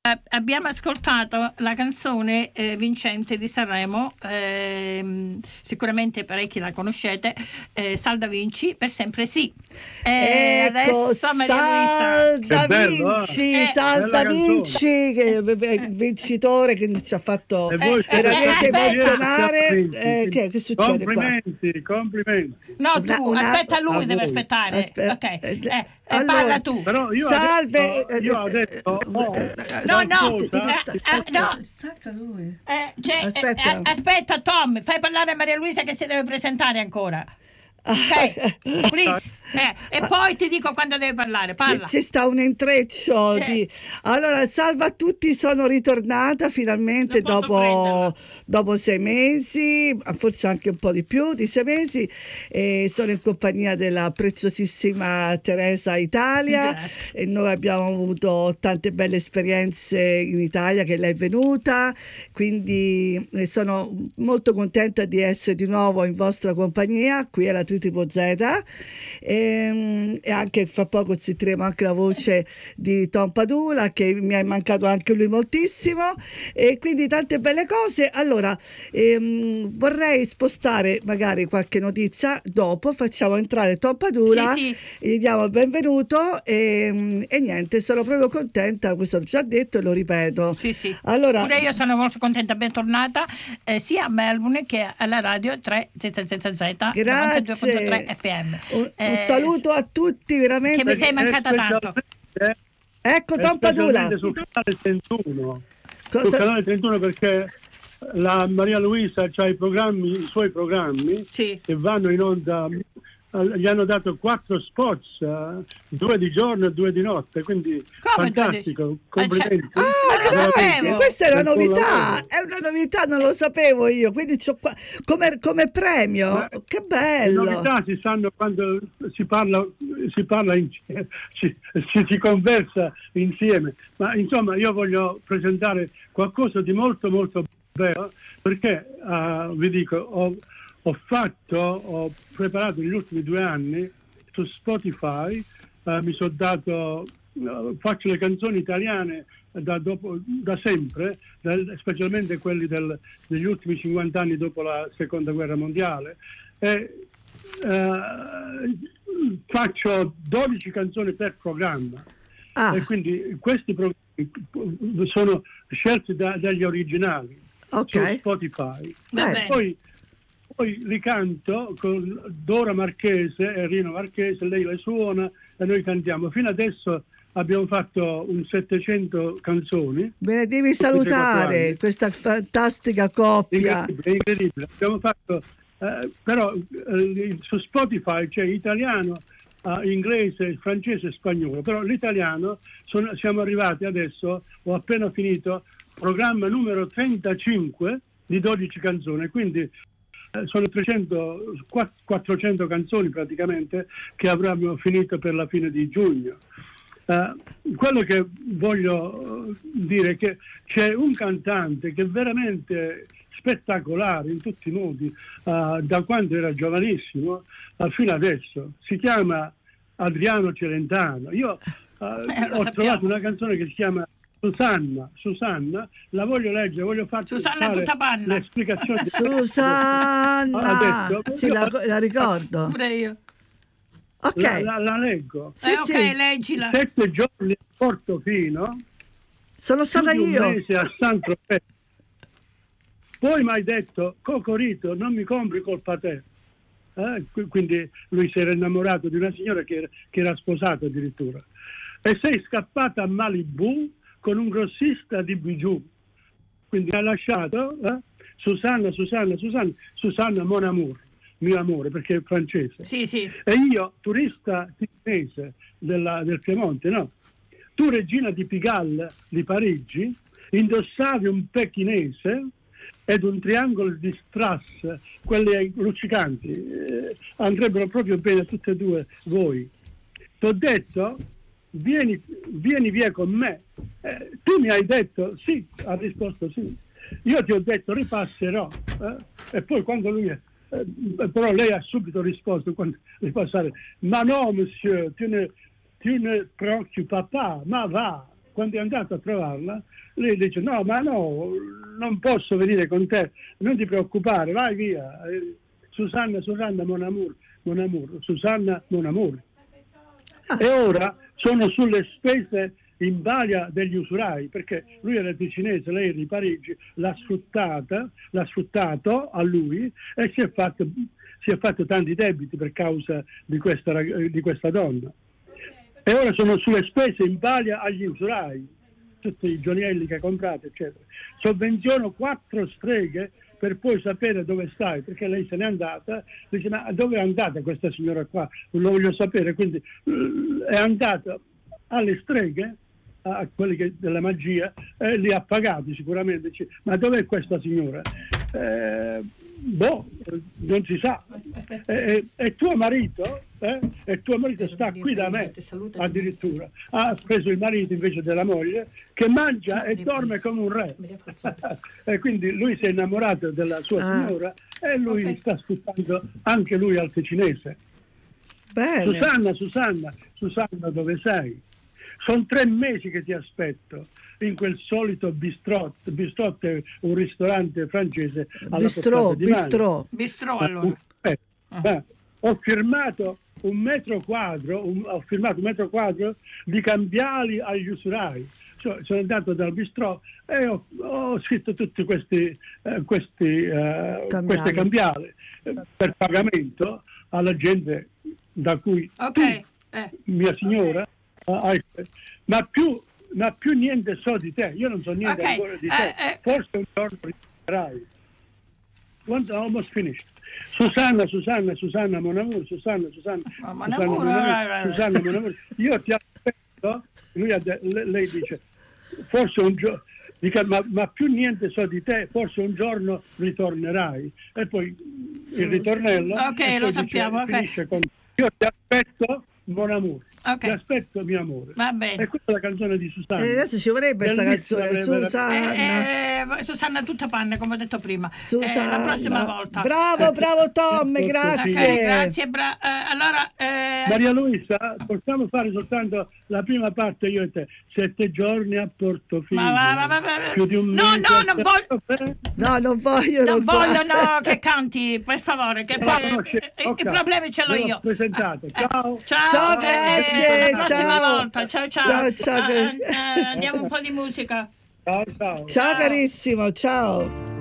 Abbiamo ascoltato la canzone vincente di Sanremo, sicuramente parecchi la conoscete, Salda Vinci, Per sempre sì. Ecco, Adesso Maria Luisa. Vinci, Salda Vinci, che vincitore che ci ha fatto veramente emozionare. Che succede qua? Complimenti. No, tu, aspetta, lui deve aspettare. Allora, parla tu. Però salve. Io ho detto... No. Stacca lui. Aspetta, Tom, fai parlare Maria Luisa che si deve presentare ancora. Ok, please. E poi ti dico quando deve parlare. Parla. Ci sta un intreccio Allora, salve a tutti, sono ritornata finalmente dopo 6 mesi, forse anche un po' di più di 6 mesi, e sono in compagnia della preziosissima Teresa Italia. Grazie. E noi abbiamo avuto tante belle esperienze in Italia che lei è venuta, quindi sono molto contenta di essere di nuovo in vostra compagnia qui alla Triplo Z, e anche fra poco sentiremo anche la voce di Tom Padula, che mi è mancato anche lui moltissimo, e quindi tante belle cose. Allora vorrei spostare magari qualche notizia, dopo facciamo entrare Tom Padula, sì. gli diamo il benvenuto e niente, sono proprio contenta, questo l'ho già detto e lo ripeto. Sì. Allora, pure io sono molto contenta, bentornata sia a Melbourne che alla radio 3 ZZZ. grazie. 92.3 FM. Un saluto a tutti, veramente. Che mi sei mancata tanto. Ecco Tom Padula. Sul canale 31. Sul canale 31, perché la Maria Luisa ha i suoi programmi che vanno in onda. Gli hanno dato 4 spots, 2 di giorno e 2 di notte, quindi fantastico, complimenti. Lo sapevo. Questa è una novità, non lo sapevo io, quindi come premio, che bello. Le novità si sanno quando si parla si conversa insieme, ma insomma io voglio presentare qualcosa di molto molto bello, perché vi dico, ho preparato negli ultimi 2 anni su Spotify, mi sono dato, faccio le canzoni italiane da sempre, specialmente quelli degli ultimi 50 anni dopo la seconda guerra mondiale, e faccio 12 canzoni per programma, e quindi questi programmi sono scelti dagli originali su Spotify. Poi li canto con Dora Marchese e Rino Marchese, lei le suona e noi cantiamo. Fino adesso abbiamo fatto un 700 canzoni. Me ne devi salutare questa fantastica coppia. Incredibile. Abbiamo fatto, però su Spotify c'è italiano, inglese, francese e spagnolo, però l'italiano siamo arrivati adesso, ho appena finito, programma numero 35 di 12 canzoni, quindi sono 400 canzoni praticamente che avremmo finito per la fine di giugno. Quello che voglio dire è che c'è un cantante che è veramente spettacolare in tutti i modi, da quando era giovanissimo fino adesso, si chiama Adriano Celentano. Io ho trovato una canzone che si chiama Susanna, la voglio leggere, voglio farti le spiegazioni. Susanna, sì, la ricordo. Pure io. Ok. La leggo. Sì. Leggila. 7 giorni a Portofino. Sono stata io. Un mese a San Tropez. Poi mi hai detto, Cocorito, non mi compri colpa te. Quindi lui si era innamorato di una signora che era sposata addirittura. E sei scappata a Malibu con un grossista di bijou, quindi ha lasciato Susanna, mon amour, mio amore, perché è francese. Sì. E io, turista ticinese del Piemonte, no? Tu, regina di Pigalle di Parigi, indossavi un pechinese ed un triangolo di strass, quelli luccicanti, andrebbero proprio bene a tutte e due voi. T'ho detto, vieni via con me. Tu mi hai detto sì, ha risposto sì. Io ti ho detto ripasserò, e poi quando lui però lei ha subito risposto quando ripassare, ma no monsieur, tu ne preoccupa pas, ma va, quando è andato a trovarla, lei dice no, ma no, non posso venire con te, non ti preoccupare, vai via. Susanna, mon amour, Susanna, mon amour. E ora sono sulle spese in balia degli usurai, perché lui era ticinese, lei era di Parigi, l'ha sfruttato a lui e si è fatto tanti debiti per causa di questa donna. E ora sono sulle spese in balia agli usurai, tutti i gioielli che ha comprato, eccetera. Sovvenziono 4 streghe per poi sapere dove stai, perché lei se n'è andata, dice ma dove è andata questa signora qua? Non lo voglio sapere, quindi è andata alle streghe, a quelli della magia, e li ha pagati sicuramente. Dice, ma dov'è questa signora? Non si sa. E tuo marito sta qui da me, addirittura. Ha preso il marito invece della moglie, che mangia e dorme come un re. E quindi lui si è innamorato della sua signora e lui sta sfruttando anche lui al ticinese. Bene. Susanna, dove sei? Sono 3 mesi che ti aspetto in quel solito bistrot. Bistrot è un ristorante francese alla Bistrò. Bistrò, allora. Ho firmato un metro quadro di cambiali agli usurai. Sono andato dal bistrò e ho scritto tutti queste cambiali per pagamento alla gente da cui mia signora ma più niente so di te, io non so niente ancora di te, forse un giorno ritornerai. Almost finished. Susanna, mon amour, Susanna, mon amour. Io ti aspetto, lei dice, forse un giorno, ma più niente so di te, forse un giorno ritornerai. E poi il ritornello lo sappiamo, finisce con io ti aspetto, mon amour. Ti aspetto, mio amore. Va bene. E questa è la canzone di Susanna. Adesso ci vorrebbe questa canzone, Susanna. Susanna tutta panne, come ho detto prima. La prossima volta. Bravo Tom, grazie. Grazie. Allora, Maria Luisa, possiamo fare soltanto la prima parte io e te. 7 giorni a Portofino. Più di un mese. Non voglio. Non voglio che canti, per favore. Che i problemi ce l'ho io. Presentato. Ciao. Ciao, grazie. La prossima volta. Ciao. Ciao. Andiamo un po' di musica. Ciao. Ciao carissimo, ciao.